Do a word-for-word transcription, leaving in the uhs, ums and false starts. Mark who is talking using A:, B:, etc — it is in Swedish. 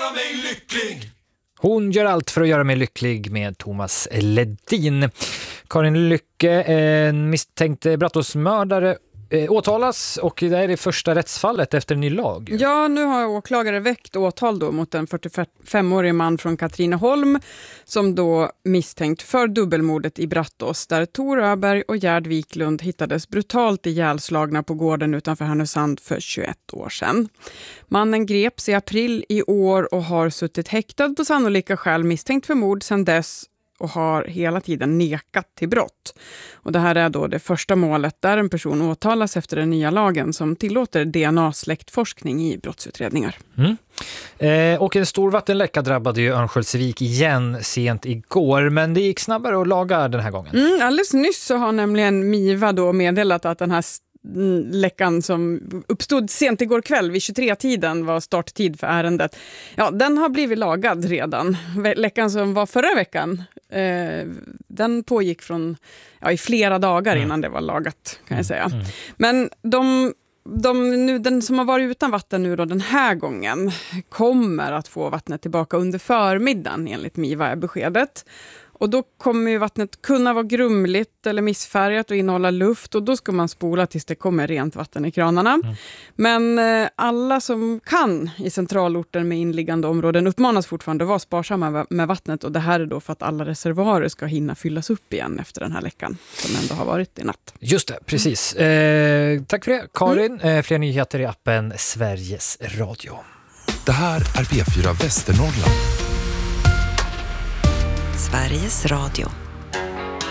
A: göra mig lycklig.
B: Hon gör allt för att göra mig lycklig med Thomas Ledin. Karin Lycke, en misstänkt Brattåsmördare, eh, åtalas och det är det första rättsfallet efter en ny lag.
C: Ja, nu har åklagare väckt åtal då mot en fyrtiofemårig man från Katrineholm som då misstänkt för dubbelmordet i Brattås där Tor Öberg och Gerd Wiklund hittades brutalt ihjälslagna på gården utanför Härnösand för tjugoett år sedan. Mannen greps i april i år och har suttit häktad på sannolika skäl misstänkt för mord sedan dess och har hela tiden nekat till brott. Och det här är då det första målet där en person åtalas efter den nya lagen som tillåter D N A-släktforskning i brottsutredningar.
B: Mm. Eh, och en stor vattenläcka drabbade ju Örnsköldsvik igen sent igår, men det gick snabbare att laga den här gången.
C: Mm, alldeles nyss så har nämligen Miva då meddelat att den här läckan som uppstod sent igår kväll vid tjugotre-tiden var starttid för ärendet. Ja, den har blivit lagad redan. Läckan som var förra veckan, eh, den pågick från ja, i flera dagar innan mm. det var lagat, kan jag säga. Mm. Men de, de, nu, den som har varit utan vatten nu då den här gången kommer att få vattnet tillbaka under förmiddagen enligt Miva är beskedet. Och då kommer ju vattnet kunna vara grumligt eller missfärgat och innehålla luft och då ska man spola tills det kommer rent vatten i kranarna. Mm. Men eh, alla som kan i centralorten med inliggande områden uppmanas fortfarande att vara sparsamma med vattnet och det här är då för att alla reservoarer ska hinna fyllas upp igen efter den här läckan som ändå har varit i natt.
B: Just det, precis. Eh, tack för det, Karin. Mm. Eh, fler nyheter i appen Sveriges Radio.
A: Det här är P fyra Västernorrland.
D: Sveriges Radio.